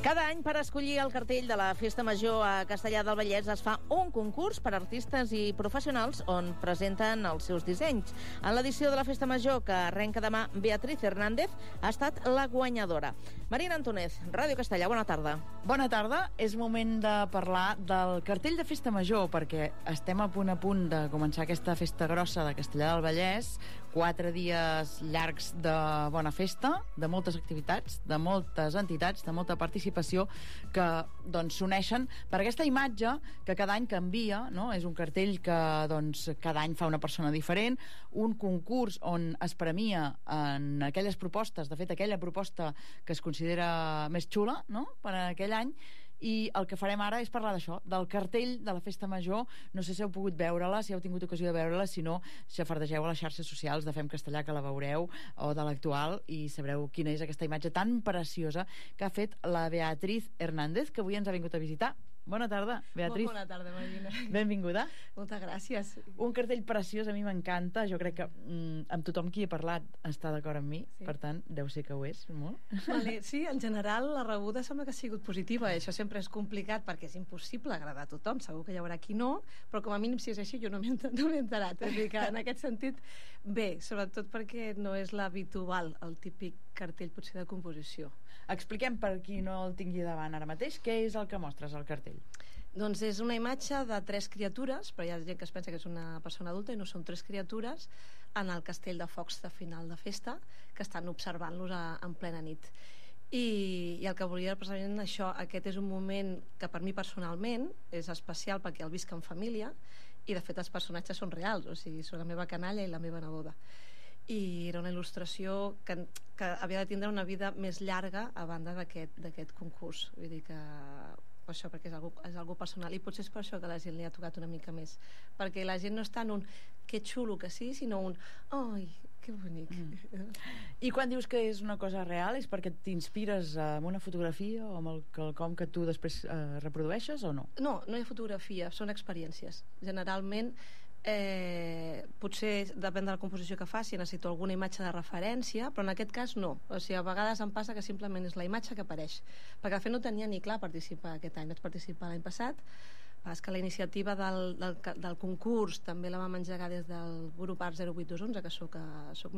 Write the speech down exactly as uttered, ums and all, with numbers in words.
Cada any, per escollir el cartell de la Festa Major a Castellar del Vallès, es fa un concurs per artistes i professionals on presenten els seus dissenys. En l'edició de la Festa Major, que arrenca demà, Beatriz Hernández ha estat la guanyadora. Marina Antúnez, Ràdio Castellar, bona tarda. Bona tarda. És moment de parlar del cartell de Festa Major, perquè estem a punt a punt de començar aquesta festa grossa de Castellar del Vallès, quatre dies llargs de bona festa, de moltes activitats, de moltes entitats, de molta participació que doncs s'uneixen per aquesta imatge que cada any canvia, no? És un cartell que doncs cada any fa una persona diferent, un concurs on es premia en aquelles propostes, de fet aquella proposta que es considera més xula, no?, per a aquell any. I el que farem ara és parlar d'això, del cartell de la Festa Major. No sé si heu pogut veure-la, si heu tingut ocasió de veure-la, si no, xafardegeu a les xarxes socials de Fem Castellar, que la veureu, o de l'actual, i sabreu quina és aquesta imatge tan preciosa que ha fet la Beatriz Hernández, que avui ens ha vingut a visitar. Bona tarda, Beatriz. Molt bona tarda, Marina. Benvinguda. Moltes gràcies. Un cartell preciós, a mi m'encanta. Jo crec que mm, amb tothom qui he parlat està d'acord amb mi, sí. Per tant, deu ser que ho és, molt. Vale, sí, en general la rebuda sembla que ha sigut positiva. Això sempre és complicat perquè és impossible agradar a tothom. Segur que hi haurà qui no, però com a mínim si és així jo no m'he no enterat. És a dir, que en aquest sentit, bé, sobretot perquè no és l'habitual, el típic cartell potser de composició. Expliquem per qui no el tingui davant ara mateix, què és el que mostres al cartell? Doncs és una imatge de tres criatures, però hi ha gent que es pensa que és una persona adulta i no són tres criatures, en el castell de focs de final de festa, que estan observant-los a, en plena nit. I, i el que volia precisament això, aquest és un moment que per mi personalment és especial perquè el visc en família i de fet els personatges són reals, o sigui, són la meva canalla i la meva neboda. I era una il·lustració que, que havia de tindre una vida més llarga a banda d'aquest d'aquest concurs, vull dir que per això, perquè és algo, és algo personal, i potser és per això que la gent li ha tocat una mica més, perquè la gent no està en un que xulo que sí, sinó un ai, que bonic. Mm. I quan dius que és una cosa real és perquè t'inspires amb una fotografia o amb el quelcom que tu després eh, reprodueixes o no? No, no hi ha fotografia, són experiències. Generalment eh, potser depèn de la composició que faci, necessito alguna imatge de referència, però en aquest cas no. O sigui, a vegades em passa que simplement és la imatge que apareix, perquè de fet no tenia ni clar participar aquest any, vaig participar l'any passat. És que la iniciativa del, del, del concurs també la vam engegar des del grup Art zero vuit dos onze, que soc, soc